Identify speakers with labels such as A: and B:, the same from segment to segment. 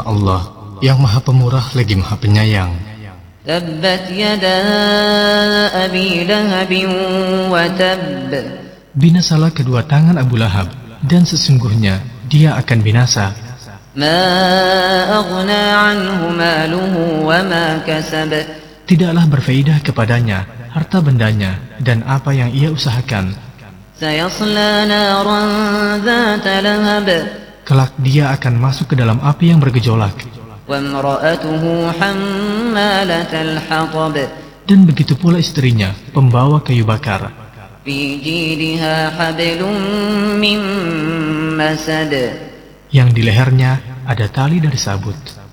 A: Allah yang Maha Pemurah lagi Maha Penyayang.
B: Tabbat yada Abi Lahab wa tabb.
A: Binasalah kedua tangan Abu Lahab, dan sesungguhnya dia akan binasa.
B: Ma aghna anhu maluhu wa ma kasab.
A: Tidaklah berfaedah kepadanya harta bendanya dan apa yang ia usahakan.
B: Sayasla naran dhata lahab.
A: Kelak dia akan masuk ke dalam api yang bergejolak.
B: Wa imra'atuhu hammalatal hatab.
A: Dan begitu pula istrinya, pembawa kayu bakar.
B: Fi jidha hablum min masad.
A: Yang di lehernya ada tali dari sabut.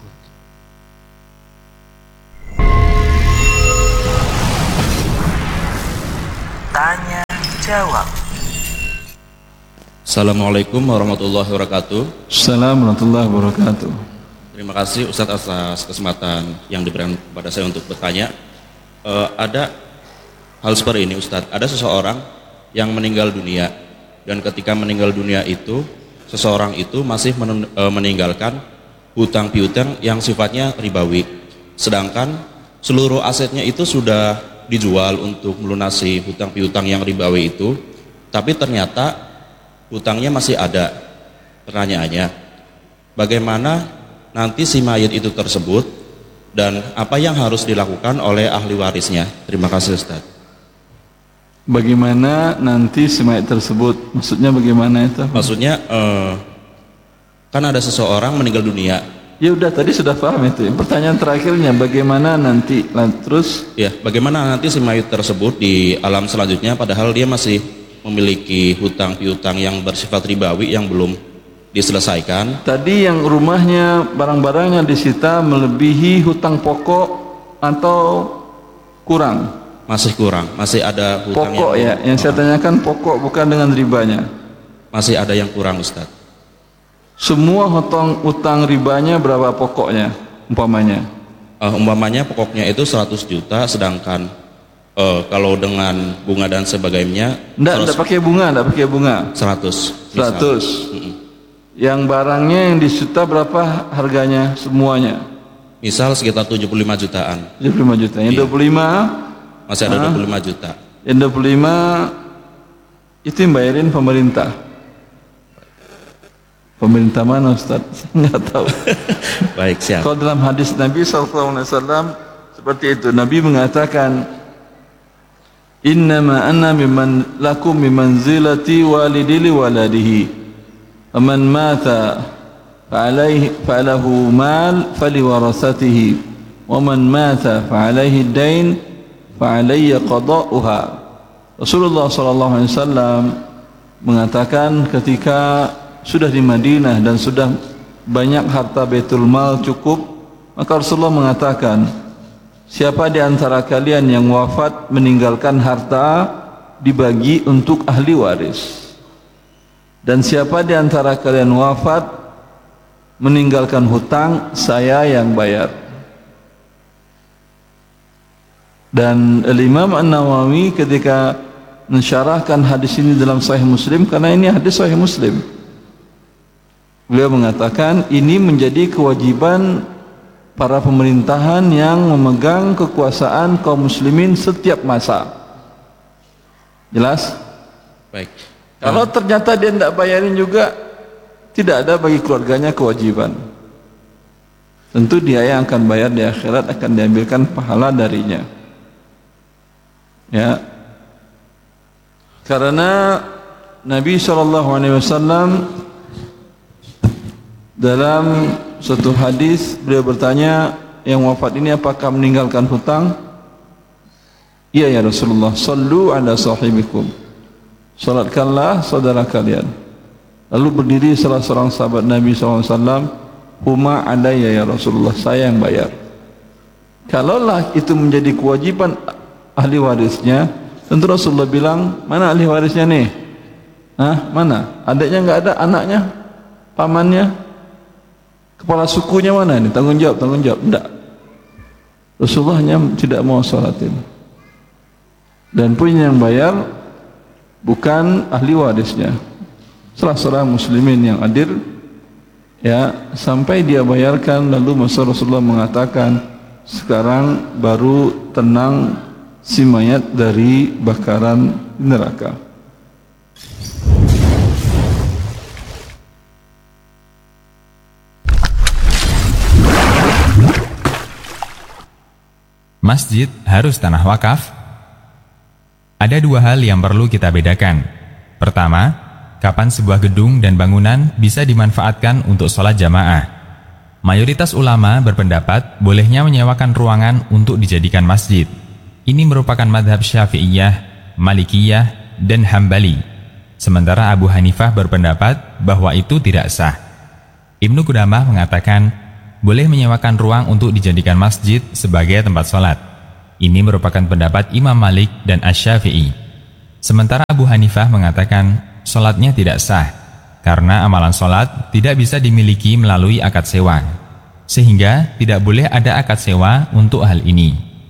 C: Tanya jawab.
D: Assalamualaikum warahmatullahi wabarakatuh.
E: Assalamualaikum warahmatullahi wabarakatuh.
D: Terima kasih Ustadz atas kesempatan yang diberikan kepada saya untuk bertanya. Ada hal seperti ini Ustadz, ada seseorang yang meninggal dunia, dan ketika meninggal dunia itu, seseorang itu masih meninggalkan hutang piutang yang sifatnya ribawi, sedangkan seluruh asetnya itu sudah dijual untuk melunasi hutang piutang yang ribawi itu, tapi ternyata hutangnya masih ada. Pertanyaannya, bagaimana nanti si mayit itu tersebut dan apa yang harus dilakukan oleh ahli warisnya? Terima kasih Ustaz.
E: Bagaimana nanti si mayit tersebut? Maksudnya bagaimana itu?
D: Maksudnya kan ada seseorang meninggal dunia.
E: Ya udah, tadi sudah paham itu. Pertanyaan terakhirnya bagaimana nanti? Terus?
D: Ya, bagaimana nanti si mayit tersebut di alam selanjutnya padahal dia masih memiliki hutang piutang yang bersifat ribawi yang belum diselesaikan.
E: Tadi yang rumahnya barang-barangnya disita melebihi hutang pokok atau kurang?
D: Masih kurang, masih ada hutang
E: pokok ya. Yang saya tanyakan pokok, bukan dengan ribanya.
D: Masih ada yang kurang Ustaz.
E: Semua hutang ribanya berapa pokoknya umpamanya?
D: Umpamanya pokoknya itu 100 juta, sedangkan kalau dengan bunga dan sebagainya
E: enggak pakai bunga,
D: 100.
E: Yang barangnya yang disita berapa harganya semuanya?
D: Misal sekitar 75 jutaan.
E: 75 juta. Yang 25
D: masih ada 25 juta.
E: Yang 25 itu yang bayarin pemerintah. Pemerintah mana Ustaz? Saya nggak tahu.
D: Baik, siap.
E: Kalau dalam hadis Nabi SAW seperti itu, Nabi mengatakan, Innama anna mimman lakum mimanzilati walidili waladihi. Faman mata fa'alahu mal faliwarasatihi. Waman mata fa'alaihi dain fa'alayya qada'uha. Rasulullah SAW mengatakan ketika sudah di Madinah dan sudah banyak harta Baitul Mal cukup, maka Rasulullah mengatakan, siapa di antara kalian yang wafat meninggalkan harta dibagi untuk ahli waris, dan siapa di antara kalian wafat meninggalkan hutang, saya yang bayar. Dan Imam An-Nawawi ketika mensyarahkan hadis ini dalam Sahih Muslim, karena ini hadis Sahih Muslim, beliau mengatakan ini menjadi kewajiban para pemerintahan yang memegang kekuasaan kaum muslimin setiap masa. Jelas?
D: Baik.
E: Kalau ternyata dia tidak bayarin juga, tidak ada bagi keluarganya kewajiban. Tentu dia yang akan bayar di akhirat, akan diambilkan pahala darinya. Ya. Karena Nabi SAW dalam suatu hadis beliau bertanya, yang wafat ini apakah meninggalkan hutang? Iya ya Rasulullah. Sallu ala sahibikum. Salatkanlah saudara kalian. Lalu berdiri salah seorang sahabat Nabi SAW, huma alayya ya Rasulullah, saya yang bayar. Kalaulah itu menjadi kewajiban ahli warisnya, tentu Rasulullah bilang, mana ahli warisnya nih? Mana? Adiknya nggak ada, anaknya, pamannya, kepala sukunya mana ini? Tanggung jawab. Enggak. Rasulullah hanya tidak mau sholatin. Dan pun yang bayar bukan ahli warisnya, salah seorang muslimin yang adil ya, sampai dia bayarkan. Lalu masa Rasulullah mengatakan, sekarang baru tenang si mayat dari bakaran neraka.
F: Masjid harus tanah wakaf? Ada dua hal yang perlu kita bedakan. Pertama, kapan sebuah gedung dan bangunan bisa dimanfaatkan untuk sholat jamaah. Mayoritas ulama berpendapat bolehnya menyewakan ruangan untuk dijadikan masjid. Ini merupakan madhab Syafi'iyah, Malikiyah, dan Hambali. Sementara Abu Hanifah berpendapat bahwa itu tidak sah. Ibnu Qudamah mengatakan, boleh menyewakan ruang untuk dijadikan masjid sebagai tempat sholat. Ini merupakan pendapat Imam Malik dan Asy-Syafi'i. Sementara Abu Hanifah mengatakan, sholatnya tidak sah, karena amalan sholat tidak bisa dimiliki melalui akad sewa. Sehingga tidak boleh ada akad sewa untuk hal ini.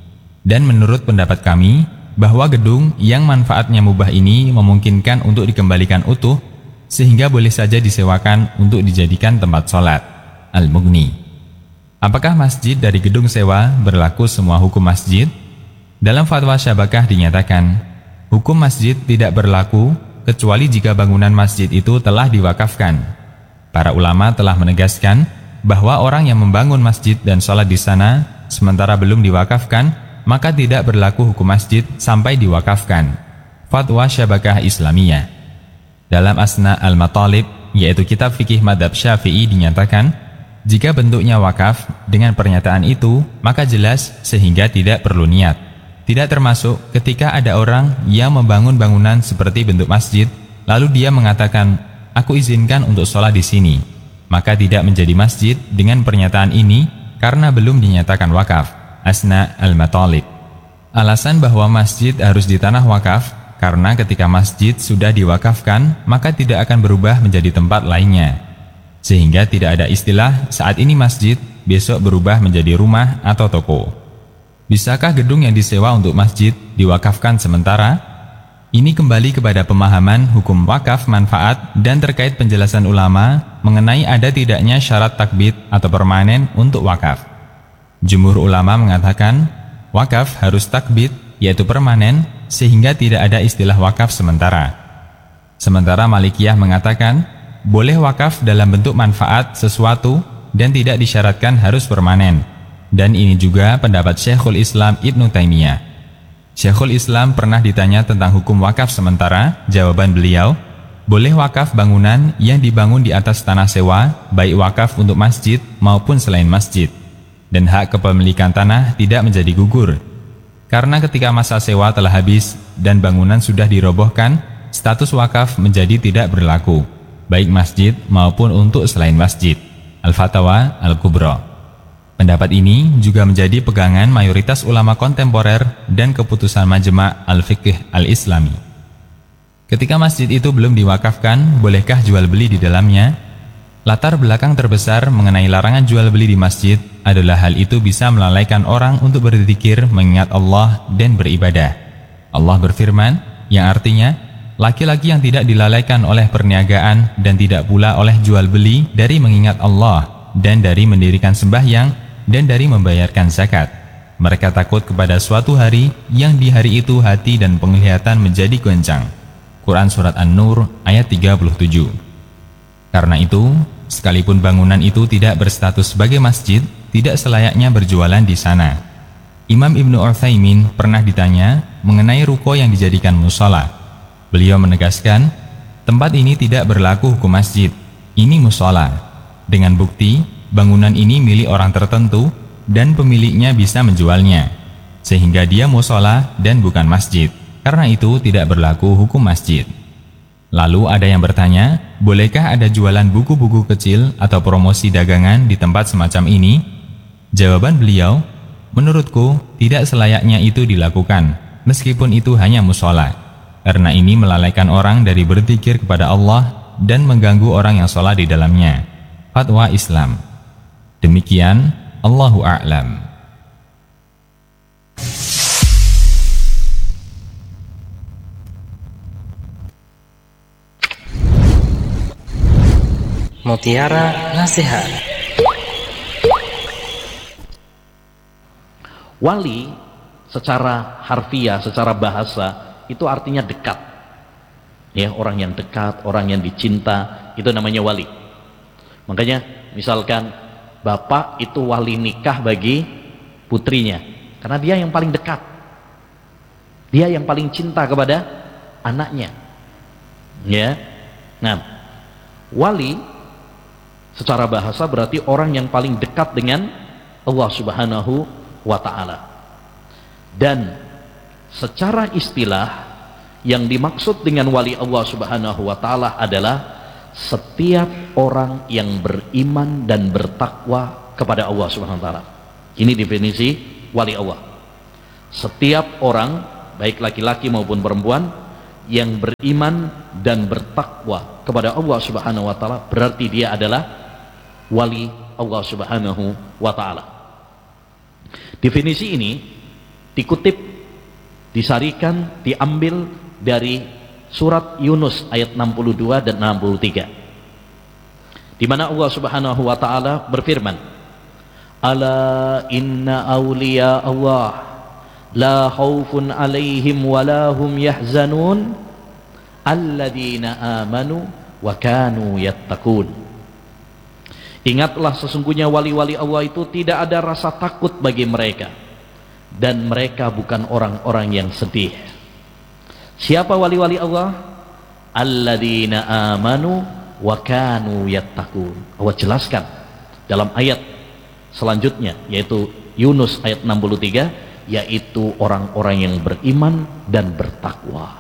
F: Dan menurut pendapat kami, bahwa gedung yang manfaatnya mubah ini memungkinkan untuk dikembalikan utuh, sehingga boleh saja disewakan untuk dijadikan tempat sholat. Al-Mughni. Apakah masjid dari gedung sewa berlaku semua hukum masjid? Dalam fatwa Syabakah dinyatakan, hukum masjid tidak berlaku kecuali jika bangunan masjid itu telah diwakafkan. Para ulama telah menegaskan bahwa orang yang membangun masjid dan sholat di sana sementara belum diwakafkan, maka tidak berlaku hukum masjid sampai diwakafkan. Fatwa Syabakah Islamiyah. Dalam Asna al-Matalib, yaitu kitab fikih madhab Syafi'i, dinyatakan, jika bentuknya wakaf, dengan pernyataan itu, maka jelas sehingga tidak perlu niat. Tidak termasuk ketika ada orang yang membangun bangunan seperti bentuk masjid, lalu dia mengatakan, aku izinkan untuk sholat di sini. Maka tidak menjadi masjid dengan pernyataan ini karena belum dinyatakan wakaf. Asna al-Matalib. Alasan bahwa masjid harus di tanah wakaf, karena ketika masjid sudah diwakafkan, maka tidak akan berubah menjadi tempat lainnya. Sehingga tidak ada istilah saat ini masjid, besok berubah menjadi rumah atau toko. Bisakah gedung yang disewa untuk masjid diwakafkan sementara? Ini kembali kepada pemahaman hukum wakaf manfaat dan terkait penjelasan ulama mengenai ada tidaknya syarat takbit atau permanen untuk wakaf. Jumhur ulama mengatakan wakaf harus takbit, yaitu permanen, sehingga tidak ada istilah wakaf sementara. Sementara Malikiyah mengatakan boleh wakaf dalam bentuk manfaat sesuatu dan tidak disyaratkan harus permanen. Dan ini juga pendapat Syekhul Islam Ibnu Taimiyah. Syekhul Islam pernah ditanya tentang hukum wakaf sementara. Jawaban beliau, boleh wakaf bangunan yang dibangun di atas tanah sewa, baik wakaf untuk masjid maupun selain masjid. Dan hak kepemilikan tanah tidak menjadi gugur. Karena ketika masa sewa telah habis dan bangunan sudah dirobohkan, status wakaf menjadi tidak berlaku, baik masjid maupun untuk selain masjid. Al-Fatawa Al-Kubra. Pendapat ini juga menjadi pegangan mayoritas ulama kontemporer dan keputusan Majma' Al-Fiqh Al-Islami. Ketika masjid itu belum diwakafkan, bolehkah jual beli di dalamnya? Latar belakang terbesar mengenai larangan jual beli di masjid adalah hal itu bisa melalaikan orang untuk berzikir, mengingat Allah dan beribadah. Allah berfirman, yang artinya, laki-laki yang tidak dilalaikan oleh perniagaan dan tidak pula oleh jual beli dari mengingat Allah dan dari mendirikan sembahyang dan dari membayarkan zakat. Mereka takut kepada suatu hari yang di hari itu hati dan penglihatan menjadi goncang. Quran Surat An-Nur ayat 37. Karena itu, sekalipun bangunan itu tidak berstatus sebagai masjid, tidak selayaknya berjualan di sana. Imam Ibnu Utsaimin pernah ditanya mengenai ruko yang dijadikan mushola. Beliau menegaskan, tempat ini tidak berlaku hukum masjid, ini mushola. Dengan bukti, bangunan ini milik orang tertentu dan pemiliknya bisa menjualnya, sehingga dia mushola dan bukan masjid. Karena itu tidak berlaku hukum masjid. Lalu ada yang bertanya, bolehkah ada jualan buku-buku kecil atau promosi dagangan di tempat semacam ini? Jawaban beliau, menurutku tidak selayaknya itu dilakukan, meskipun itu hanya mushola. Karena ini melalaikan orang dari berzikir kepada Allah dan mengganggu orang yang sholat di dalamnya. Fatwa Islam. Demikian, Allahu a'lam.
C: Mutiara Nasihat.
G: Wali secara harfiah, secara bahasa itu artinya dekat. Ya, orang yang dekat, orang yang dicinta, itu namanya wali. Makanya misalkan bapak itu wali nikah bagi putrinya, karena dia yang paling dekat. Dia yang paling cinta kepada anaknya. Ya. Nah, wali secara bahasa berarti orang yang paling dekat dengan Allah Subhanahu wa ta'ala. Dan secara istilah yang dimaksud dengan wali Allah Subhanahu wa ta'ala adalah setiap orang yang beriman dan bertakwa kepada Allah Subhanahu wa ta'ala. Ini definisi wali Allah. Setiap orang, baik laki-laki maupun perempuan, yang beriman dan bertakwa kepada Allah Subhanahu wa ta'ala, berarti dia adalah wali Allah Subhanahu wa ta'ala. Definisi ini dikutip, disarikan, diambil dari surat Yunus ayat 62 dan 63, di mana Allah Subhanahu wa ta'ala berfirman, ala inna awliya Allah la khaufun alaihim walahum yahzanun alladzina amanu wa kanu yattaqun. Ingatlah, sesungguhnya wali-wali Allah itu tidak ada rasa takut bagi mereka, dan mereka bukan orang-orang yang sedih. Siapa wali-wali Allah? Alladzina amanu wa kanu yattaqun. Allah jelaskan dalam ayat selanjutnya, yaitu Yunus ayat 63, yaitu orang-orang yang beriman dan bertakwa.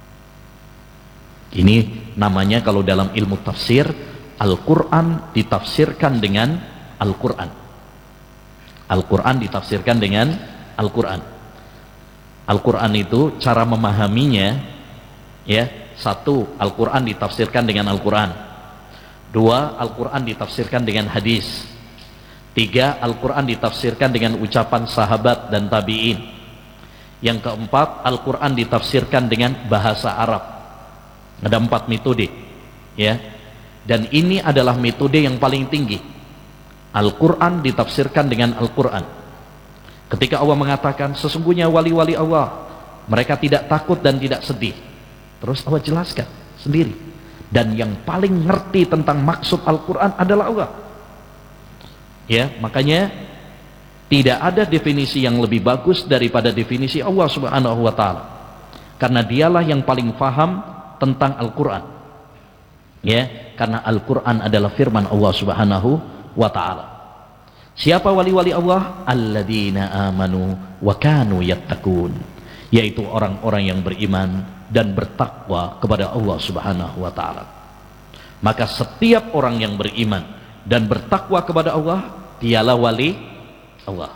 G: Ini namanya kalau dalam ilmu tafsir, Al-Quran ditafsirkan dengan Al-Quran. Al-Quran ditafsirkan dengan Al-Quran. Al-Quran itu cara memahaminya, ya, satu, Al-Quran ditafsirkan dengan Al-Quran. Dua, Al-Quran ditafsirkan dengan hadis. Tiga, Al-Quran ditafsirkan dengan ucapan sahabat dan tabi'in. Yang keempat, Al-Quran ditafsirkan dengan bahasa Arab. Ada 4 metode, ya. Dan ini adalah metode yang paling tinggi. Al-Quran ditafsirkan dengan Al-Quran. Ketika Allah mengatakan sesungguhnya wali-wali Allah, mereka tidak takut dan tidak sedih, terus Allah jelaskan sendiri. Dan yang paling ngerti tentang maksud Al-Quran adalah Allah. Ya, makanya tidak ada definisi yang lebih bagus daripada definisi Allah Subhanahu wa ta'ala, karena dialah yang paling faham tentang Al-Quran. Ya, karena Al-Quran adalah firman Allah Subhanahu wa ta'ala. Siapa wali-wali Allah? Alladzina amanu wa kanu yattaqun, yaitu orang-orang yang beriman dan bertakwa kepada Allah Subhanahu wa ta'ala. Maka setiap orang yang beriman dan bertakwa kepada Allah, dialah wali Allah.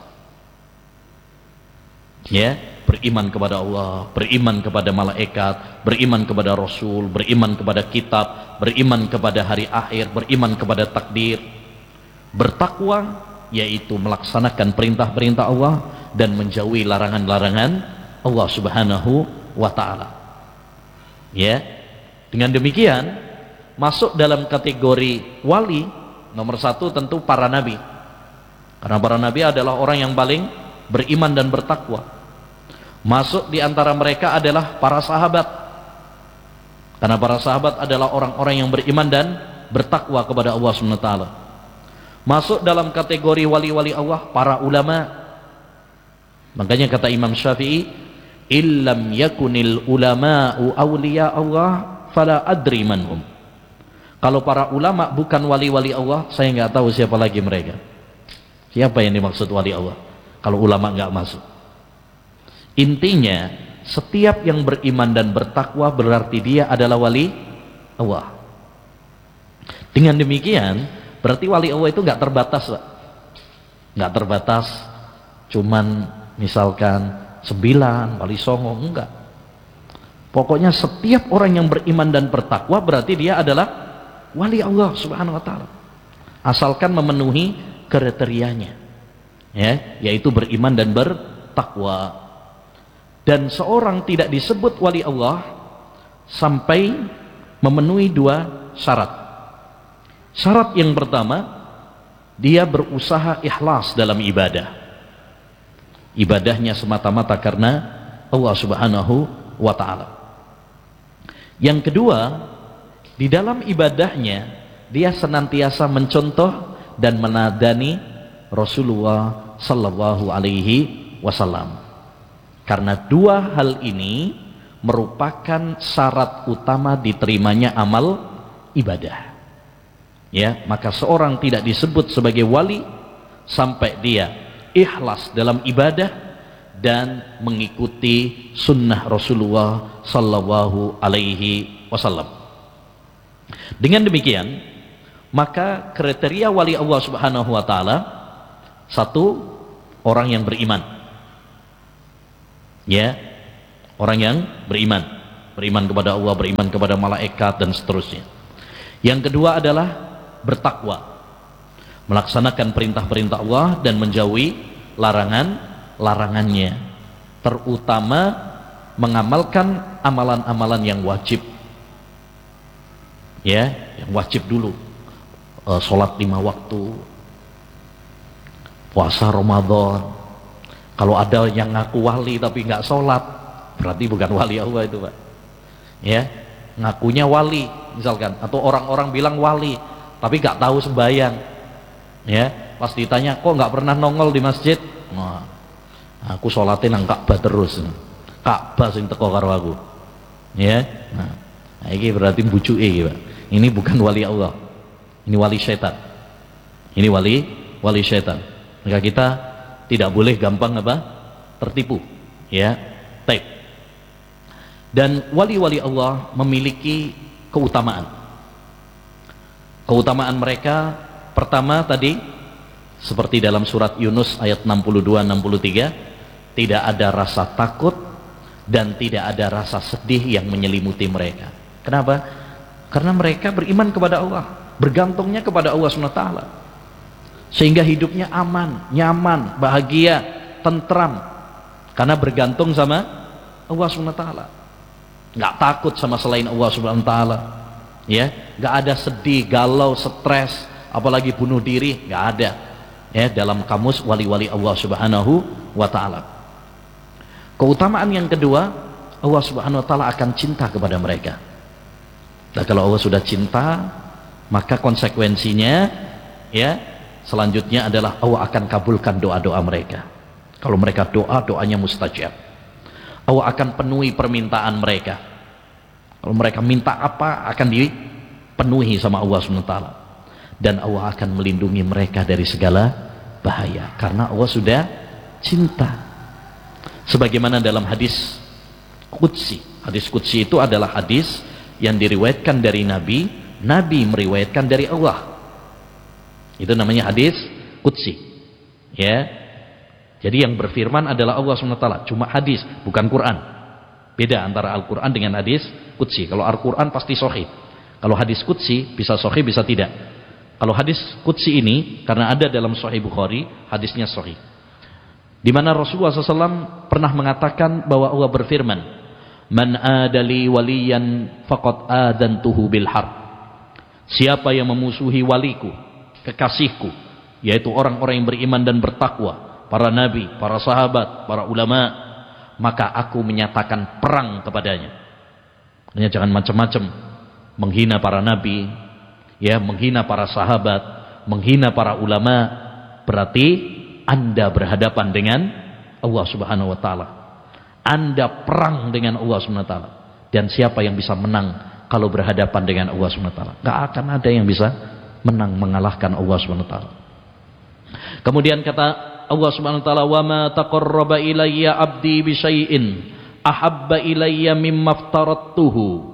G: Ya, beriman kepada Allah, beriman kepada malaikat, beriman kepada Rasul, beriman kepada kitab, beriman kepada hari akhir, beriman kepada takdir. Bertakwa yaitu melaksanakan perintah-perintah Allah dan menjauhi larangan-larangan Allah Subhanahu wa ta'ala. Ya, dengan demikian masuk dalam kategori wali nomor 1 tentu para nabi, karena para nabi adalah orang yang paling beriman dan bertakwa. Masuk di antara mereka adalah para sahabat, karena para sahabat adalah orang-orang yang beriman dan bertakwa kepada Allah Subhanahu wa ta'ala. Masuk dalam kategori wali-wali Allah para ulama. Makanya kata Imam Syafi'i, illam yakunil ulama'u awliya Allah fala adri manhum. Kalau para ulama bukan wali-wali Allah, saya nggak tahu siapa lagi mereka. Siapa yang dimaksud wali Allah kalau ulama nggak masuk? Intinya, setiap yang beriman dan bertakwa berarti dia adalah wali Allah. Dengan demikian, berarti wali Allah itu nggak terbatas, nggak terbatas cuman misalkan 9 wali songo, enggak. Pokoknya setiap orang yang beriman dan bertakwa berarti dia adalah wali Allah Subhanahu wa ta'ala, asalkan memenuhi kriterianya, ya, yaitu beriman dan bertakwa. Dan seorang tidak disebut wali Allah sampai memenuhi 2 syarat. Syarat yang pertama, dia berusaha ikhlas dalam ibadah. Ibadahnya semata-mata karena Allah Subhanahu wa ta'ala. Yang kedua, di dalam ibadahnya dia senantiasa mencontoh dan menadani Rasulullah sallallahu alaihi wasallam. Karena dua hal ini merupakan syarat utama diterimanya amal ibadah. Ya, maka seorang tidak disebut sebagai wali sampai dia ikhlas dalam ibadah dan mengikuti sunnah Rasulullah sallallahu alaihi wasallam. Dengan demikian, maka kriteria wali Allah Subhanahu wa taala, satu, orang yang beriman. Ya, orang yang beriman kepada Allah, beriman kepada malaikat dan seterusnya. Yang kedua adalah bertakwa, melaksanakan perintah-perintah Allah dan menjauhi larangannya, terutama mengamalkan amalan-amalan yang wajib. Ya, yang wajib dulu, sholat 5 waktu, puasa Ramadan. Kalau ada yang ngaku wali tapi nggak sholat, berarti bukan wali Allah itu, Pak. Ya, ngakunya wali misalkan, atau orang-orang bilang wali tapi nggak tahu sembahyang. Ya, pas ditanya, kok nggak pernah nongol di masjid? Nah, aku sholatin nang Ka'bah terus. Ka'bah sing teko karo aku. Ya, nah, ini berarti bujuke iki, Pak. Ini bukan wali Allah. Ini wali syaitan. Ini wali syaitan. Maka kita tidak boleh gampang tertipu. Ya, baik. Dan wali-wali Allah memiliki keutamaan. Keutamaan mereka pertama tadi seperti dalam surat Yunus ayat 62-63, tidak ada rasa takut dan tidak ada rasa sedih yang menyelimuti mereka. Kenapa? Karena mereka beriman kepada Allah, bergantungnya kepada Allah SWT, sehingga hidupnya aman, nyaman, bahagia, tentram, karena bergantung sama Allah SWT. Nggak takut sama selain Allah SWT. Ya, nggak ada sedih, galau, stres, apalagi bunuh diri, nggak ada. Ya, dalam kamus wali-wali Allah Subhanahu wa ta'ala. Keutamaan yang kedua, Allah Subhanahu wa ta'ala akan cinta kepada mereka. Nah, kalau Allah sudah cinta, maka konsekuensinya, ya, selanjutnya adalah Allah akan kabulkan doa-doa mereka. Kalau mereka doa, doanya mustajab. Allah akan penuhi permintaan mereka. Kalau mereka minta apa, akan dipenuhi sama Allah SWT. Dan Allah akan melindungi mereka dari segala bahaya, karena Allah sudah cinta. Sebagaimana dalam hadis Qudsi. Hadis Qudsi itu adalah hadis yang diriwayatkan dari Nabi, Nabi meriwayatkan dari Allah. Itu namanya hadis Qudsi. Ya. Jadi yang berfirman adalah Allah SWT, cuma hadis, bukan Quran. Beda antara Al-Quran dengan hadis Qudsi. Kalau Al-Quran pasti sahih. Kalau hadis Qudsi bisa sahih, bisa tidak. Kalau hadis Qudsi ini, karena ada dalam Sahih Bukhari, hadisnya sahih. Di mana Rasulullah SAW pernah mengatakan bahwa Allah berfirman, "Man adali waliyan faqad adantuhu bil harb." Siapa yang memusuhi waliku, kekasihku, yaitu orang-orang yang beriman dan bertakwa, para nabi, para sahabat, para ulama, maka aku menyatakan perang kepadanya. Hanya jangan macam-macam menghina para nabi, ya, menghina para sahabat, menghina para ulama, berarti Anda berhadapan dengan Allah Subhanahu wa taala. Anda perang dengan Allah Subhanahu wa taala. Dan siapa yang bisa menang kalau berhadapan dengan Allah Subhanahu wa taala? Enggak akan ada yang bisa menang mengalahkan Allah Subhanahu wa taala. Kemudian kata Allah Subhanahu wa taala, "Wa ma taqarraba ilayya 'abdi bi syai'in ahabba ilayya mimma aftaradtuhu."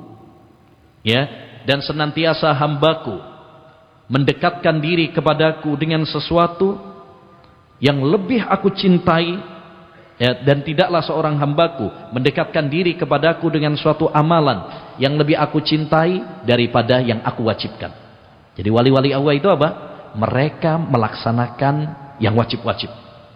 G: Ya, dan senantiasa hambaku mendekatkan diri kepadaku dengan sesuatu yang lebih aku cintai, ya, dan tidaklah seorang hambaku mendekatkan diri kepadaku dengan suatu amalan yang lebih aku cintai daripada yang aku wajibkan. Jadi wali-wali Allah itu apa? Mereka melaksanakan yang wajib-wajib.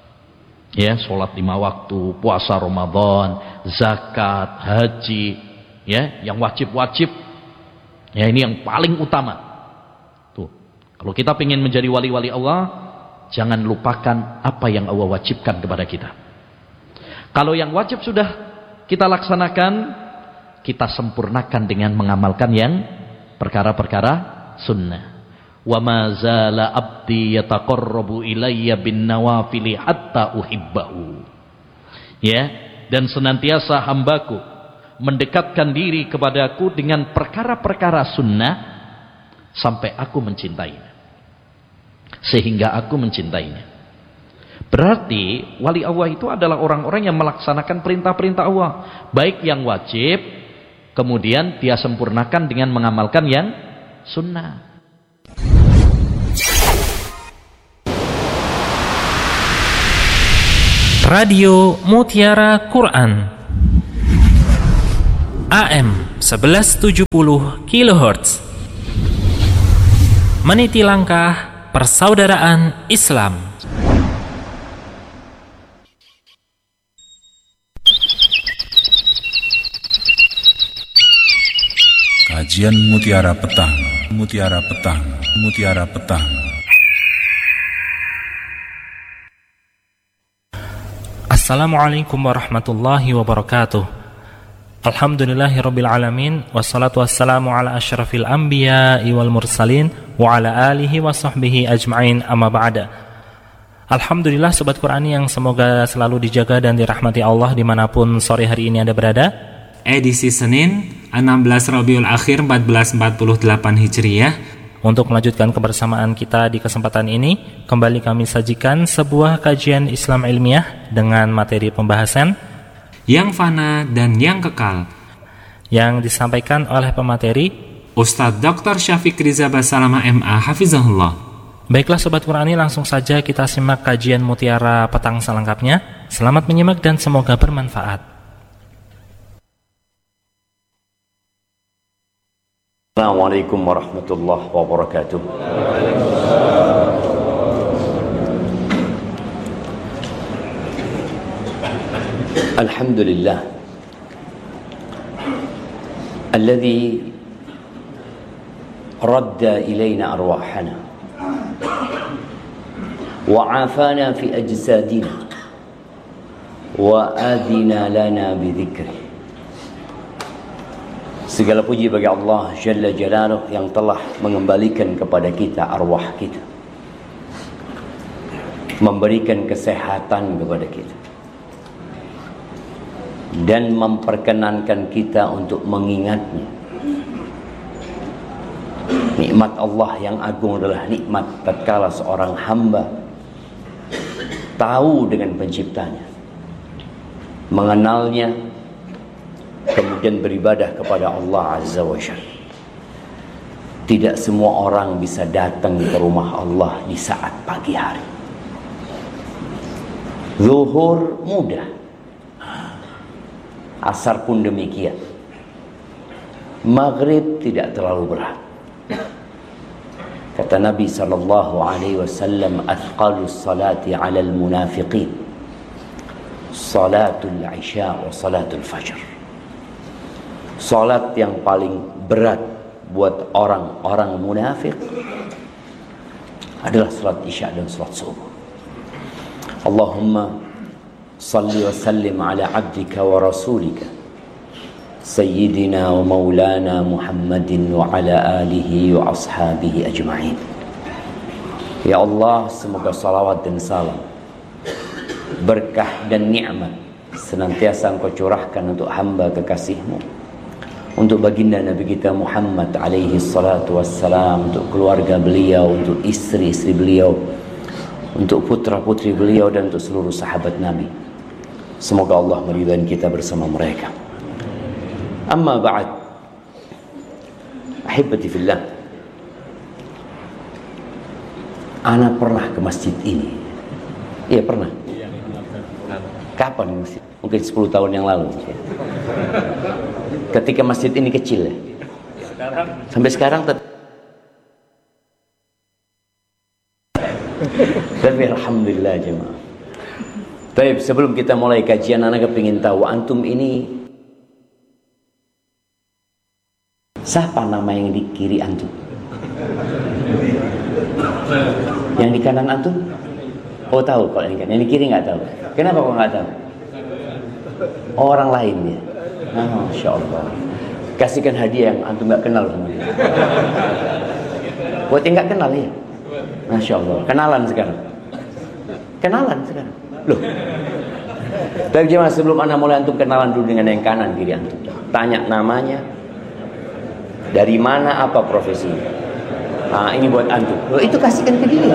G: Ya, sholat 5 waktu, puasa Ramadan, zakat, haji, ya, yang wajib-wajib. Ya, ini yang paling utama. Tuh, Kalau kita ingin menjadi wali-wali Allah, jangan lupakan apa yang Allah wajibkan kepada kita. Kalau yang wajib sudah kita laksanakan, kita sempurnakan dengan mengamalkan yang perkara-perkara sunnah. Wa ma zala abdi yataqarrabu ilayya bin nawafili hatta uhibbahu. Ya, dan senantiasa hambaku mendekatkan diri kepadaku dengan perkara-perkara sunnah sampai aku mencintainya. Sehingga aku mencintainya. Berarti wali Allah itu adalah orang-orang yang melaksanakan perintah-perintah Allah, baik yang wajib, kemudian dia sempurnakan dengan mengamalkan yang sunnah.
H: Radio Mutiara Quran AM 1170 kHz, meniti langkah persaudaraan Islam.
I: Kajian Mutiara Petang, Mutiara Petang, Mutiara Petang.
H: Assalamualaikum warahmatullahi wabarakatuh. Alhamdulillahirabbil alamin, wassalatu wassalamu ala asyrafil anbiya'i wal mursalin wa ala alihi wa sahbihi ajma'in, amma ba'da. Alhamdulillah sobat Qurani yang semoga selalu dijaga dan dirahmati Allah dimanapun sore hari ini Anda berada.
J: Edisi Senin 16 Rabiul Akhir 1448 Hijriah.
H: Untuk melanjutkan kebersamaan kita di kesempatan ini, kembali kami sajikan sebuah kajian Islam ilmiah dengan materi pembahasan
J: yang fana dan yang kekal,
H: yang disampaikan oleh pemateri
J: Ustadz Dr. Syafiq Riza Basalamah MA Hafizahullah.
H: Baiklah sobat Qurani, langsung saja kita simak kajian Mutiara Petang selengkapnya. Selamat menyimak dan semoga bermanfaat.
K: Assalamualaikum warahmatullahi wabarakatuh. Alhamdulillah alladhi radda ilayna arwahana wa afana fi ajsadina wa adina lana bi dhikri. Segala puji bagi Allah Jalla Jalaluh yang telah mengembalikan kepada kita arwah kita, memberikan kesehatan kepada kita, dan memperkenankan kita untuk mengingatnya. Nikmat Allah yang agung adalah nikmat tatkala seorang hamba tahu dengan penciptanya, mengenalnya, kemudian beribadah kepada Allah Azza wa Jalla. Tidak semua orang bisa datang ke rumah Allah di saat pagi hari. Zuhur mudah, asar pun demikian, maghrib tidak terlalu berat. Kata Nabi SAW, athqalus salati alal munafiqin salatul isya wa salatul fajr. Salat yang paling berat buat orang-orang munafik adalah salat isya dan salat subuh. Allahumma salli wa sallim ala abdika wa rasulika sayyidina wa maulana Muhammadin wa ala alihi wa ashabihi ajma'in. Ya Allah, semoga salawat dan salam, berkah dan nikmat senantiasa Engkau curahkan untuk hamba kekasih-Mu, untuk baginda Nabi kita Muhammad alaihi salatu wassalam, untuk keluarga beliau, untuk istri-istri beliau, untuk putra-putri beliau, dan untuk seluruh sahabat Nabi. Semoga Allah meridai kita bersama mereka. Amma ba'd, ahibati fillah, ana pernah ke masjid ini. Iya pernah. Kapan masjid? Mungkin 10 tahun yang lalu. Ketika masjid ini kecil ya. Sampai sekarang tapi alhamdulillah jemaah. Baik, sebelum kita mulai kajian, anak kepingin tahu antum ini siapa nama yang di kiri antum? Yang di kanan antum? Oh tahu kalau yang di kiri nggak tahu. Kenapa kok nggak tahu? Orang lain dia. Masya Allah. Kasihkan hadiah yang antum nggak kenal sama dia. Buat yang nggak kenal ya. Masya Allah. Kenalan sekarang. Loh. Tapi jemaah, sebelum anda mulai, antum kenalan dulu dengan yang kanan kiri antum. Tanya namanya, dari mana, apa profesinya. Nah, ini buat antum. Loh, itu kasihkan ke dia.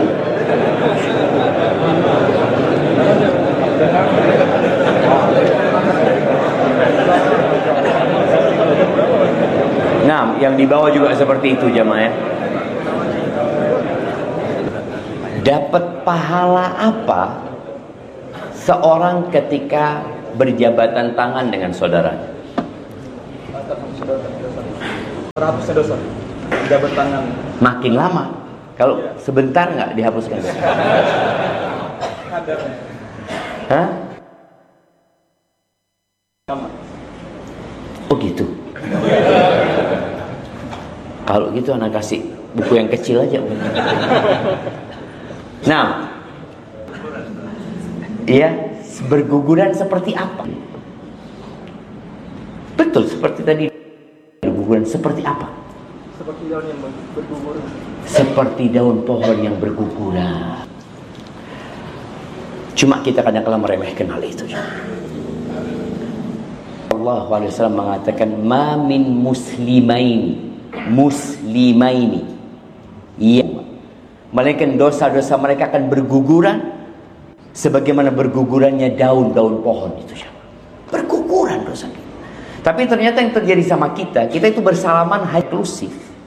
K: Nah, yang di bawah juga seperti itu jemaah ya. Dapat pahala apa seorang ketika berjabatan tangan dengan saudaranya?
E: 100 dosa. Jabat tangan.
K: Makin lama. Kalau sebentar nggak dihapuskan? Hah? Oh gitu. Kalau gitu anak kasih buku yang kecil aja. Nah, ya, berguguran seperti apa? Betul, seperti tadi. Berguguran seperti apa?
E: Seperti daun yang berguguran.
K: Seperti daun pohon yang berguguran. Cuma kita kadang-kadang meremehkan hal itu. Allah SWT mengatakan, ma min muslimaini ya, melainkan dosa-dosa mereka akan berguguran sebagaimana bergugurannya daun-daun pohon itu. Berguguran dosa kita. Tapi ternyata yang terjadi sama kita itu bersalaman hanya eksklusif.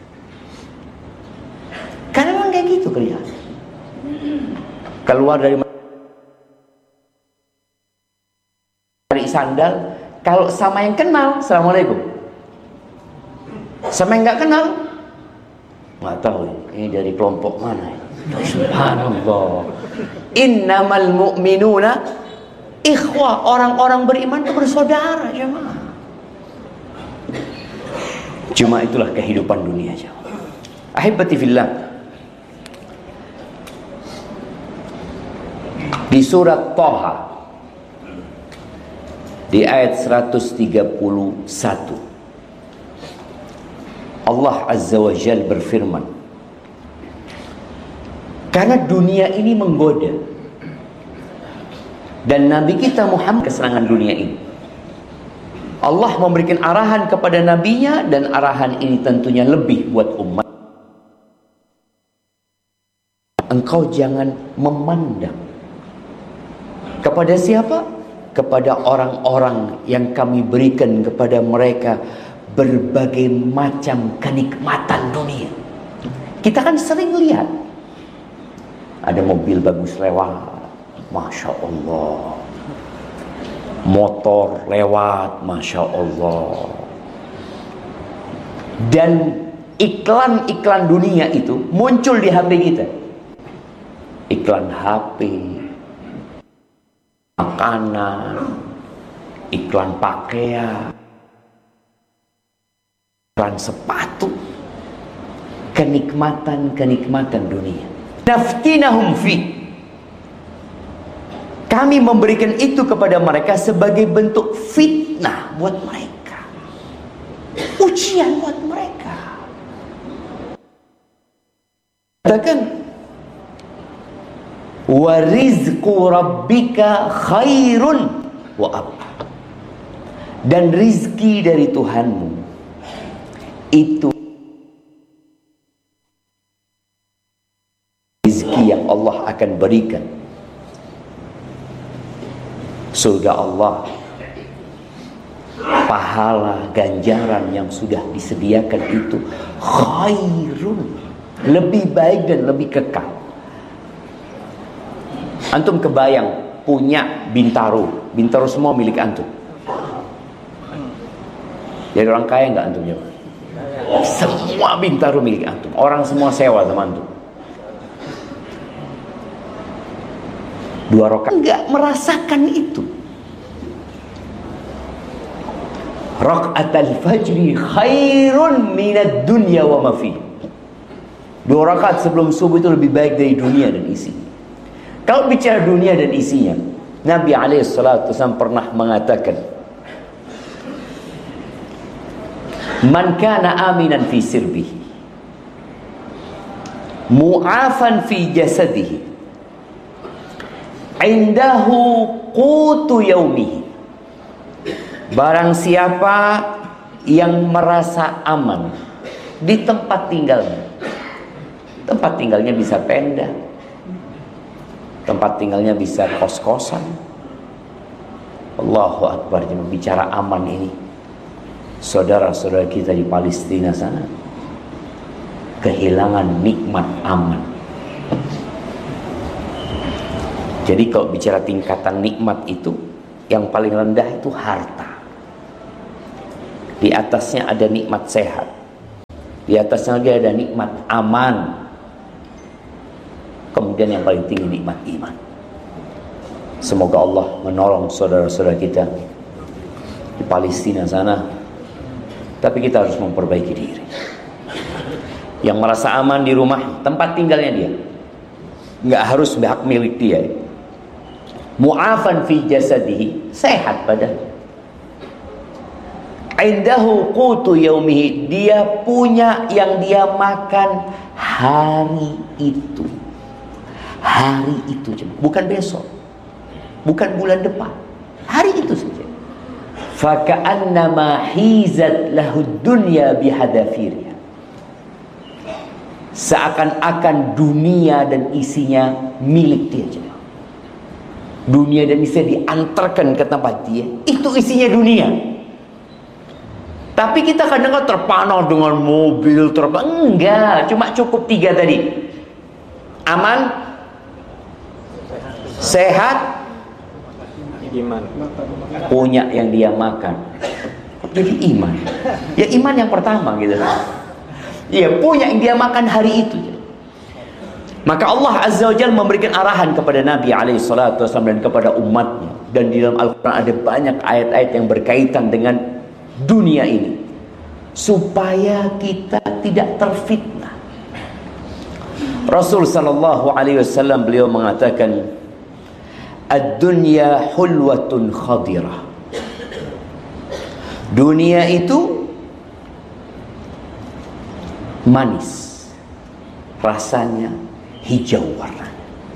K: Karena memang kayak gitu kelihatan. Keluar dari sandal, kalau sama yang kenal, assalamualaikum. Sama yang nggak kenal, nggak tahu ini dari kelompok mana. Subhanallah. Innamal mu'minuna ikhwah. Orang-orang beriman itu bersaudara, jemaah. Cuma itulah kehidupan dunia, jemaah. Ahibati fillah. Di surat Thaha di ayat 131 Allah Azza wa Jalla berfirman, karena dunia ini menggoda dan Nabi kita Muhammad kesenangan dunia ini. Allah memberikan arahan kepada nabinya, dan arahan ini tentunya lebih buat umat. Engkau jangan memandang kepada siapa? Kepada orang-orang yang kami berikan kepada mereka berbagai macam kenikmatan dunia. Kita kan sering lihat ada mobil bagus lewat, Masya Allah. Motor lewat, Masya Allah. Dan iklan-iklan dunia itu muncul di HP kita. Iklan HP, makanan, iklan pakaian, iklan sepatu, kenikmatan-kenikmatan dunia. Naftinahum fi. Kami memberikan itu kepada mereka sebagai bentuk fitnah buat mereka, ujian buat mereka. Katakan, wa rizqu rabbika khairun wa abqa. Dan rizki dari Tuhanmu itu rizki yang Allah akan berikan. Surga Allah, pahala ganjaran yang sudah disediakan itu khairun, lebih baik dan lebih kekal. Antum kebayang punya Bintaro semua milik antum. Jadi orang kaya nggak antum jawab? Semua Bintaro milik antum. Orang semua sewa sama antum. 2 rakaat enggak merasakan itu. Raka'atul fajri khairun minad dunya wa ma fi. 2 rakaat sebelum subuh itu lebih baik dari dunia dan isinya. Kalau bicara dunia dan isinya, Nabi SAW pernah mengatakan, man kana aminan fi sirbihi, mu'afan fi jasadihi, indahu qutu yaumihi. Barang siapa yang merasa aman di tempat tinggalnya, tempat tinggalnya bisa tenda, tempat tinggalnya bisa kos-kosan. Allahu Akbar. Bicara aman ini, saudara-saudara kita di Palestina sana kehilangan nikmat aman. Jadi kalau bicara tingkatan nikmat itu, yang paling rendah itu harta. Di atasnya ada nikmat sehat, di atasnya lagi ada nikmat aman, kemudian yang paling tinggi nikmat iman. Semoga Allah menolong saudara-saudara kita di Palestina sana. Tapi kita harus memperbaiki diri. Yang merasa aman di rumah, tempat tinggalnya dia, nggak harus hak milik dia. Mu'afan fi jasadihi, sehat badannya. Indahu qutu yaumihi, dia punya yang dia makan hari itu. Hari itu, bukan besok, bukan bulan depan, hari itu saja. Faka'annama hizat lahu dunya bihadafiriha, seakan-akan dunia dan isinya milik dia. Dunia dan isinya diantarkan ke tempat dia, itu isinya dunia. Tapi kita kadang-kadang terpana dengan mobil, enggak, cuma cukup 3 tadi. Aman, sehat, iman. Punya yang dia makan. Jadi iman. Ya iman yang pertama gitu. Iya, punya yang dia makan hari itu. Maka Allah Azza wa Jalla memberikan arahan kepada Nabi SAW dan kepada umatnya. Dan di dalam Al-Quran ada banyak ayat-ayat yang berkaitan dengan dunia ini, supaya kita tidak terfitnah. Rasul sallallahu alaihi wasallam beliau mengatakan, ad-dunya hulwatun khadirah. Dunia itu manis, rasanya hijau warnanya.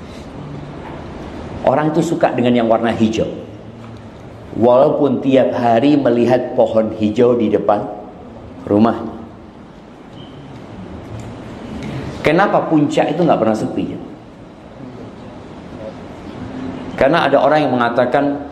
K: Orang itu suka dengan yang warna hijau, walaupun tiap hari melihat pohon hijau di depan rumahnya. Kenapa puncak itu nggak pernah sepi? Karena ada orang yang mengatakan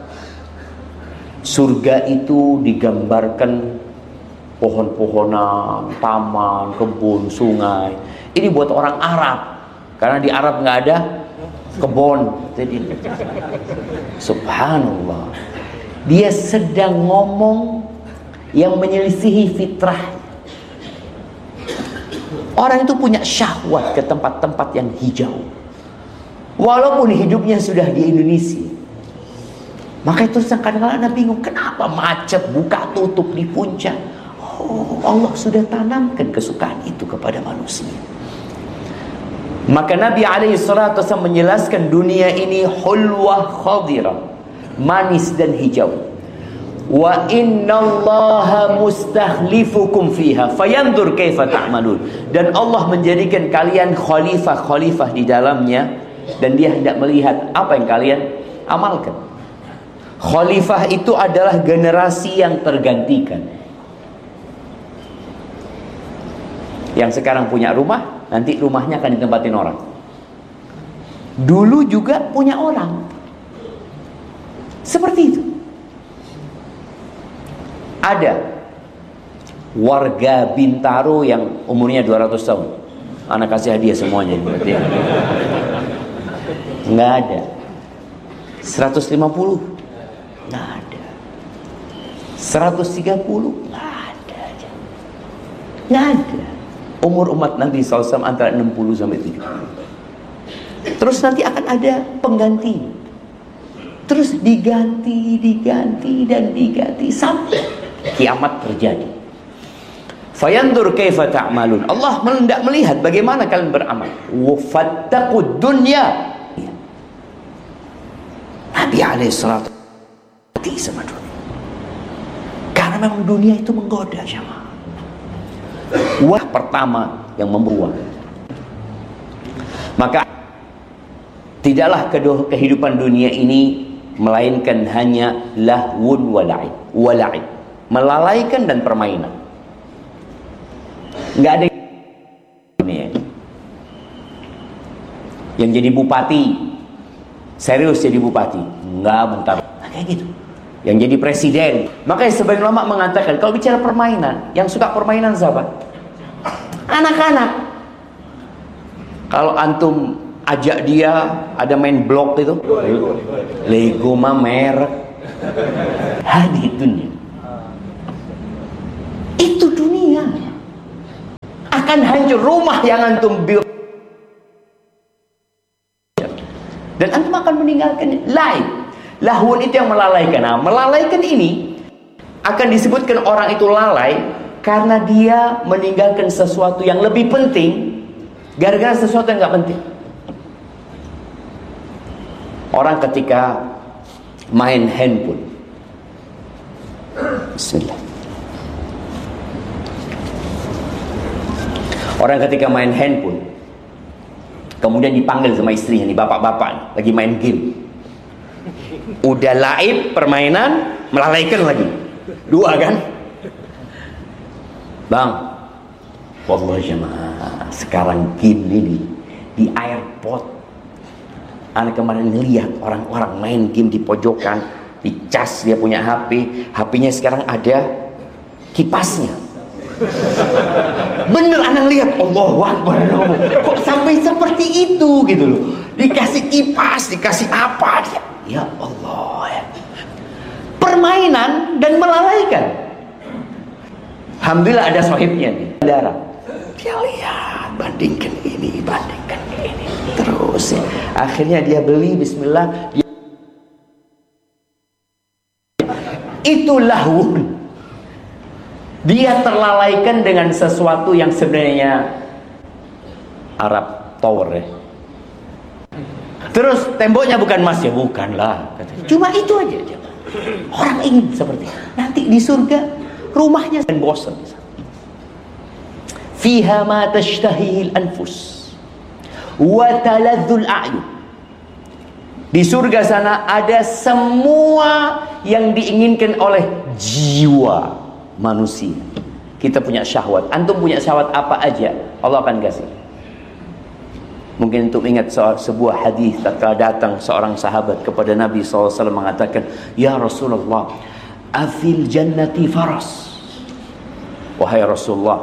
K: surga itu digambarkan pohon-pohonan, taman, kebun, sungai. Ini buat orang Arab, karena di Arab nggak ada kebun. Jadi subhanallah, dia sedang ngomong yang menyelisihi fitrah. Orang itu punya syahwat ke tempat-tempat yang hijau, walaupun hidupnya sudah di Indonesia. Maka itu kadang-kadang Anda bingung, kenapa macet, buka tutup di puncak. Oh, Allah sudah tanamkan kesukaan itu kepada manusia. Maka Nabi SAW menjelaskan dunia ini hulwah khadirah, manis dan hijau. Wa innallaha mustakhlifukum fiha fayanzur kaifa ta'malun. Dan Allah menjadikan kalian khalifah-khalifah di dalamnya, dan dia hendak melihat apa yang kalian amalkan. Khalifah itu adalah generasi yang tergantikan. Yang sekarang punya rumah, nanti rumahnya akan ditempatin orang. Dulu juga punya orang. Seperti itu. Ada warga Bintaro yang umurnya 200 tahun. Anak kasih hadiah semuanya. Berarti ya. Nggak ada. 150? Nggak ada. 130? Nggak ada. Nggak ada. Umur umat Nabi SAW antara 60 sampai 70. Terus nanti akan ada pengganti. Terus diganti dan diganti sampai kiamat terjadi. Fayandur kaifa ta'malun. Allah hendak melihat bagaimana kalian beramal. Wafattaqud dunya. Nabi alaihi salatu hati sama dunia. Karena memang dunia itu menggoda, jemaah. Wah, pertama yang membuang. Maka tidaklah kehidupan dunia ini melainkan hanya lahwun wala'ib, melalaikan dan permainan. Nggak ada dunia yang jadi bupati serius jadi bupati, nggak bentar, kayak gitu. Yang jadi presiden. Makanya sebagian ulama mengatakan kalau bicara permainan, yang suka permainan siapa? Anak-anak. Kalau antum ajak dia ada main blok itu, Lego mah merek. Hadi dunia. Itu dunia. Akan hancur rumah yang antum build. Dan antum akan meninggalkan lain. Lahun itu yang melalaikan. Nah, melalaikan ini akan disebutkan orang itu lalai karena dia meninggalkan sesuatu yang lebih penting gara-gara sesuatu yang nggak penting. Orang ketika main handphone, Bismillah. Orang ketika main handphone, kemudian dipanggil sama istrinya, nih bapak-bapak lagi main game. Udah laib, permainan, melalaikan lagi. Dua kan? Bang, wallahi jemaah, sekarang game ini di airport. Anak kemarin lihat orang-orang main game di pojokan, dicas dia punya HP, HP-nya sekarang ada kipasnya. Bener anak lihat, Allahu Akbar, kok sampai seperti itu gitu loh. Dikasih kipas, dikasih apa dia. Ya Allah ya. Permainan dan melalaikan. Alhamdulillah ada sahibnya nih, darah. Dia lihat, bandingkan ini, terus ya. Akhirnya dia beli, bismillah. Itu lahun. Dia terlalaikan dengan sesuatu yang sebenarnya Arab Tower ya. Terus temboknya bukan emas ya, bukanlah. Cuma itu aja. Orang ingin seperti itu. Nanti di surga rumahnya dan bosan. Fiha ma tashtahihil anfus wa taladzul a'yun. Di surga sana ada semua yang diinginkan oleh jiwa manusia. Kita punya syahwat. Antum punya syahwat apa aja, Allah akan kasih. Mungkin untuk ingat sebuah hadis tatkala datang seorang sahabat kepada Nabi SAW mengatakan, "Ya Rasulullah, afil jannati faras." Wahai Rasulullah,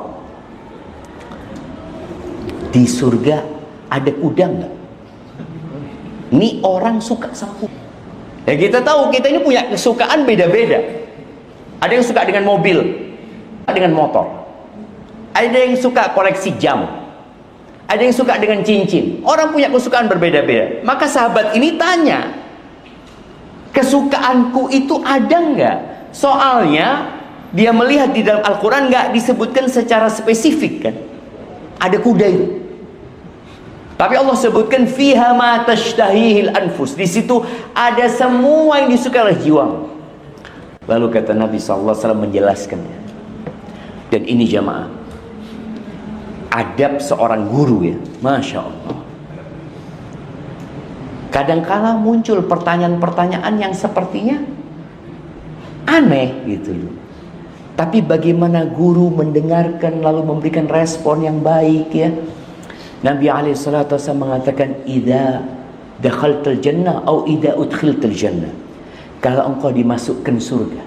K: di surga ada kuda enggak? Ini orang suka sama kuda. Ya kita tahu kita ini punya kesukaan beda-beda. Ada yang suka dengan mobil, dengan motor. Ada yang suka koleksi jam. Ada yang suka dengan cincin. Orang punya kesukaan berbeda-beda. Maka sahabat ini tanya, kesukaanku itu ada enggak? Soalnya dia melihat di dalam Al-Quran enggak disebutkan secara spesifik kan. Ada kuda itu. Tapi Allah sebutkan fiha ma tashtahihil anfus. Di situ ada semua yang disukai oleh jiwa. Lalu kata Nabi SAW menjelaskannya. Dan ini jamaah, adab seorang guru ya, Masya Allah. Kadangkala muncul pertanyaan-pertanyaan yang sepertinya aneh gitu loh. Tapi bagaimana guru mendengarkan lalu memberikan respon yang baik ya. Nabi SAW mengatakan, "Idza dakhaltal jannah atau idza udkhiltal jannah." Kalau engkau dimasukkan surga,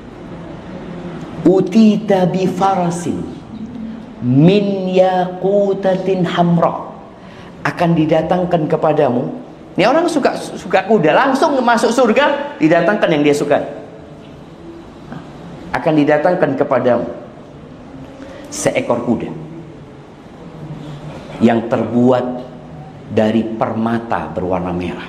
K: utita bi farasin min yaqutatin hamra, akan didatangkan kepadamu. Ini orang suka kuda, langsung masuk surga didatangkan yang dia suka. Akan didatangkan kepadamu seekor kuda yang terbuat dari permata berwarna merah.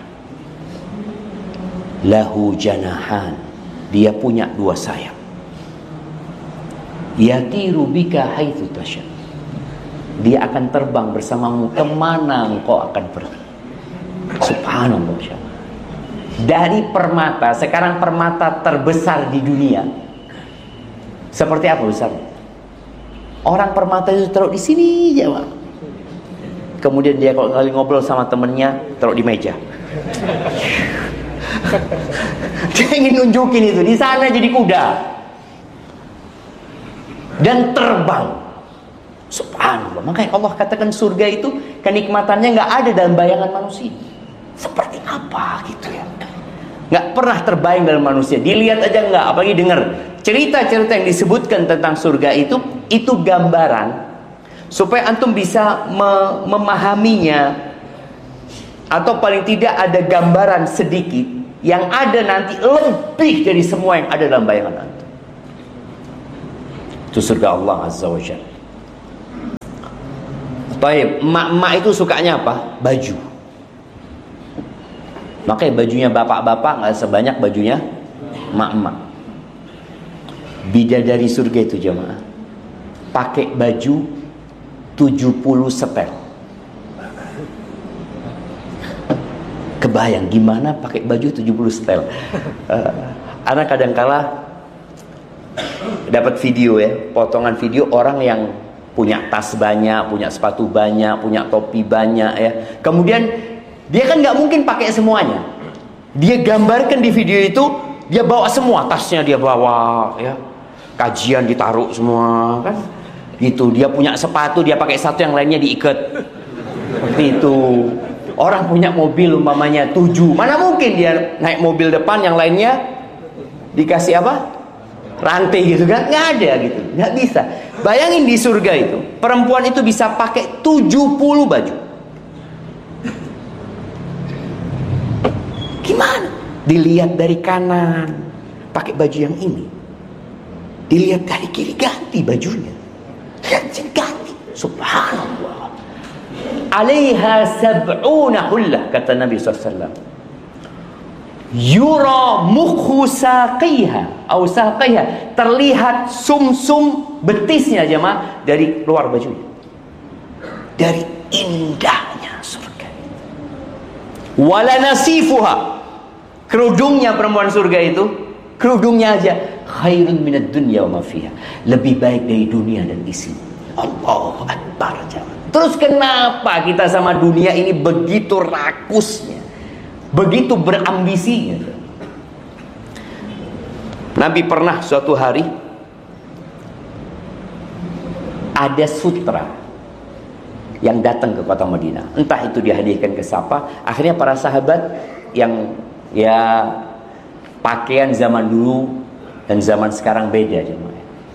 K: Lahu janahan, dia punya dua sayap. Yatiru bika haitsu tasya. Dia akan terbang bersamamu kemana engkau akan pergi. Subhanallah. Dari permata, sekarang permata terbesar di dunia. Seperti apa besarnya? Orang permata itu taruh di sini aja, Pak. Kemudian dia kalau kali ngobrol sama temennya, taruh di meja. Dia ingin nunjukin itu, di sana jadi kuda. Dan terbang. Subhanallah. Makanya Allah katakan surga itu kenikmatannya nggak ada dalam bayangan manusia. Seperti apa gitu ya? Nggak pernah terbayang dalam manusia. Dilihat aja nggak, apalagi dengar cerita-cerita yang disebutkan tentang surga itu gambaran supaya antum bisa memahaminya, atau paling tidak ada gambaran sedikit yang ada nanti lebih dari semua yang ada dalam bayangan antum. Itu surga Allah Azza wa Jalla. Baik, emak-emak itu sukanya apa? Baju. Makanya bajunya bapak-bapak nggak sebanyak bajunya emak-emak. Bidadari surga itu jemaah pakai baju 70 setel. Kebayang gimana pakai baju 70 setel. Anak kadangkala dapat video ya, potongan video orang yang punya tas banyak, punya sepatu banyak, punya topi banyak ya. Kemudian dia kan nggak mungkin pakai semuanya. Dia gambarkan di video itu, dia bawa semua, tasnya dia bawa ya. Kajian ditaruh semua kan. Gitu, dia punya sepatu, dia pakai satu, yang lainnya diikat. Seperti itu. Orang punya mobil umpamanya 7, mana mungkin dia naik mobil depan, yang lainnya dikasih apa? Rantai gitu kan? Nggak ada gitu, nggak bisa. Bayangin di surga itu, perempuan itu bisa pakai 70 baju. Gimana? Dilihat dari kanan, pakai baju yang ini. Dilihat dari kiri, ganti bajunya. Lihat sini, ganti. Subhanallah. Alaiha sab'una hullah, kata Nabi SAW. Yura mukhu saqiha atau saqiha, terlihat sumsum betisnya jemaah dari luar bajunya. Dari indahnya surga. Wala nasifuha, kerudungnya perempuan surga itu, kerudungnya aja khairun minad dunya wa ma fiha, lebih baik dari dunia dan isinya. Allahu Akbar jemaah. Terus kenapa kita sama dunia ini begitu rakusnya, begitu berambisinya? Nabi pernah suatu hari ada sutra yang datang ke kota Madinah. Entah itu dihadiahkan ke siapa. Akhirnya para sahabat yang ya pakaian zaman dulu dan zaman sekarang beda jemaah.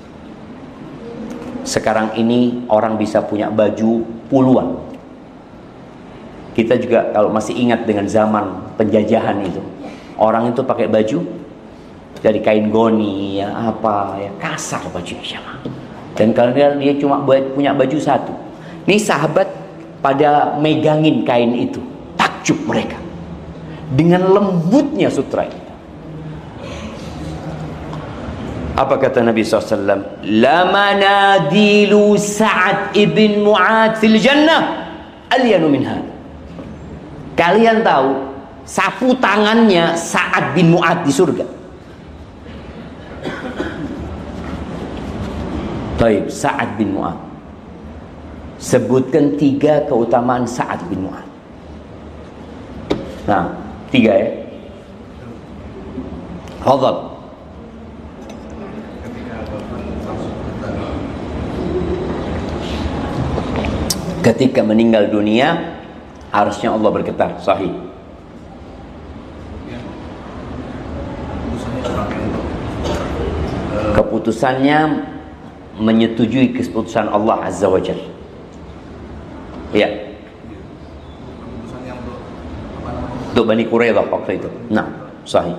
K: Sekarang ini orang bisa punya baju puluhan. Kita juga kalau masih ingat dengan zaman penjajahan itu, orang itu pakai baju dari kain goni ya, apa ya, kasar bajunya. Dan kalau dia cuma punya baju satu. Ini sahabat pada megangin kain itu, takjub mereka dengan lembutnya sutra itu. Apa kata Nabi SAW? Lamanadilu Sa'ad ibn Mu'ad fil jannah alyanu min hadha. Kalian tahu sapu tangannya Sa'ad bin Mu'ad di surga. Baik, Sa'ad bin Mu'ad. Sebutkan 3 keutamaan Sa'ad bin Mu'ad. Nah, 3 ya. Fadhal. Ketika meninggal dunia, arsy Allah bergetar. Sahih. Keputusannya menyetujui keputusan Allah Azza wa Jalla. Ya. Untuk Bani Quraidah waktu itu. Nah, sahih.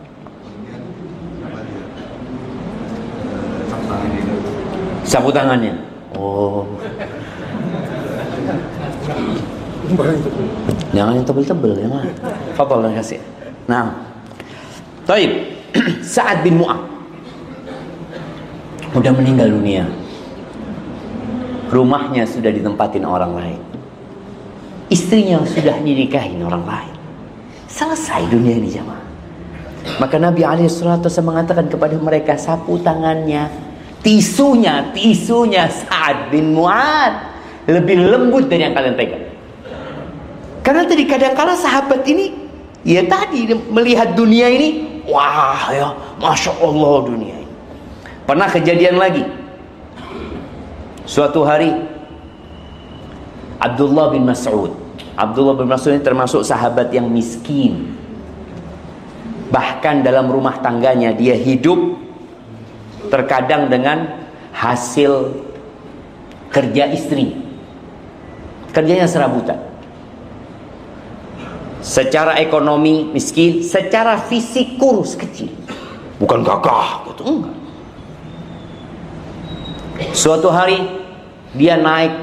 K: Sapu tangannya. Oh. Jangan yang tebel-tebel ya mah. Fadhal kasih. Nah. Taib. Sa'ad bin Mu'ad. udah meninggal dunia, rumahnya sudah ditempatin orang lain, istrinya sudah dinikahin orang lain, selesai dunia ini jamaah. Maka Nabi SAW mengatakan kepada mereka, sapu tangannya, tisunya Sa'ad bin Mu'ad lebih lembut dari yang kalian pegang. Karena tadi kadang-kala sahabat ini, ya tadi melihat dunia ini, wah ya, Masya Allah dunia ini. Pernah kejadian lagi, suatu hari Abdullah bin Mas'ud ini termasuk sahabat yang miskin. Bahkan dalam rumah tangganya dia hidup terkadang dengan hasil kerja istri. Kerjanya serabutan. Secara ekonomi miskin, secara fisik kurus kecil. Bukan gagah gitu, enggak. Suatu hari dia naik